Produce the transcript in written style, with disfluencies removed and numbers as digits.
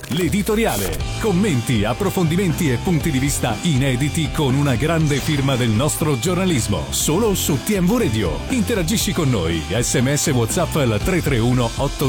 L'editoriale. Commenti, approfondimenti e punti di vista inediti con una grande firma del nostro giornalismo. Solo su TMV Radio. Interagisci con noi. SMS WhatsApp al 331 8